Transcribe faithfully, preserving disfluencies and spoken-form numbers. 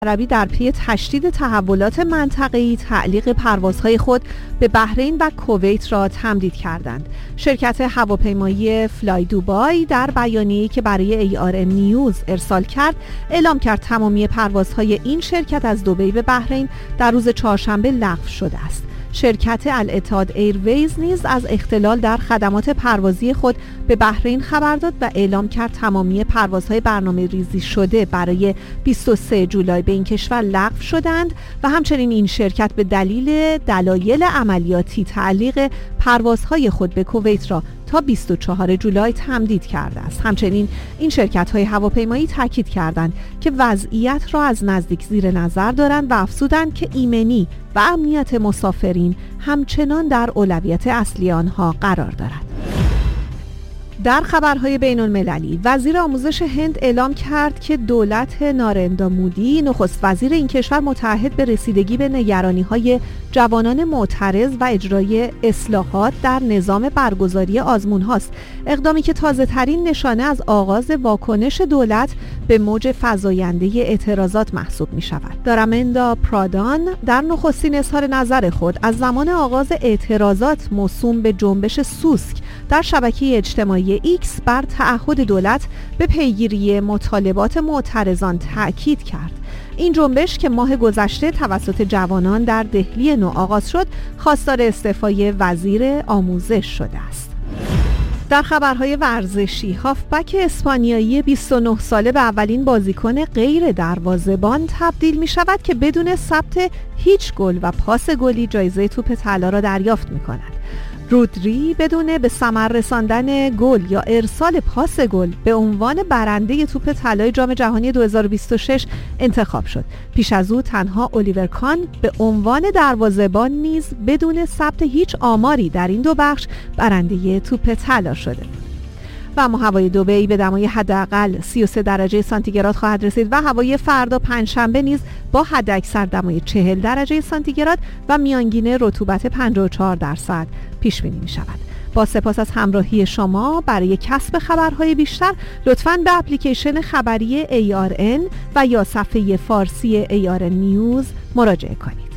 عربی در پی تشدید تحولات منطقه‌ای تعلیق پروازهای خود به بحرین و کویت را تمدید کردند. شرکت هواپیمایی فلای دوبای در بیانیه‌ای که برای ای آر ان نیوز ارسال کرد، اعلام کرد تمامی پروازهای این شرکت از دبی به بحرین در روز چهارشنبه لغو شده است. شرکت الاتحاد ایرویز نیز از اختلال در خدمات پروازی خود به بحرین خبر داد و اعلام کرد تمامی پروازهای برنامه ریزی شده برای بیست و سوم جولای به این کشور لغو شدند و همچنین این شرکت به دلیل دلایل عملیاتی تعلیق پروازهای خود به کویت را تا بیست و چهارم جولای تمدید کرده است. همچنین این شرکت‌های هواپیمایی تاکید کردند که وضعیت را از نزدیک زیر نظر دارند و افزودند که ایمنی و امنیت مسافرین همچنان در اولویت اصلی آنها قرار دارد. در خبرهای بین المللی، وزیر آموزش هند اعلام کرد که دولت نارندرا مودی، نخست وزیر این کشور، متعهد به رسیدگی به نگرانی‌های جوانان معترض و اجرای اصلاحات در نظام برگزاری آزمون‌هاست. اقدامی که تازه‌ترین نشانه از آغاز واکنش دولت به موج فزاینده اعتراضات محسوب می‌شود. دارامندا پرادان در نخستین اظهار نظر خود از زمان آغاز اعتراضات موسوم به جنبش سوسک در شبکه اجتماعی ایکس بر تعهد دولت به پیگیری مطالبات معترضان تأکید کرد. این جنبش که ماه گذشته توسط جوانان در دهلی نو آغاز شد، خواستار استعفای وزیر آموزش شده است. در خبرهای ورزشی، هافبک اسپانیایی بیست و نه ساله به اولین بازیکن غیر دروازه‌بان تبدیل می شود که بدون ثبت هیچ گل و پاس گلی جایزه توپ طلا را دریافت می کند. رودری بدون به ثمر رساندن گل یا ارسال پاس گل به عنوان برنده توپ طلای جام جهانی دو هزار و بیست و شش انتخاب شد. پیش از او تنها الیور کان به عنوان دروازه‌بان نیز بدون ثبت هیچ آماری در این دو بخش برنده توپ طلا شده. و اما هوای دبی به دمای حداقل سی و سه درجه سانتیگراد خواهد رسید و هوای فردا پنجشنبه نیز با حداکثر دمای چهل درجه سانتیگراد و میانگین رطوبت پنجاه و چهار درصد پیش بینی می شود. با سپاس از همراهی شما. برای کسب خبرهای بیشتر لطفاً به اپلیکیشن خبری ای آر ان و یا صفحه فارسی ای آر ان نیوز مراجعه کنید.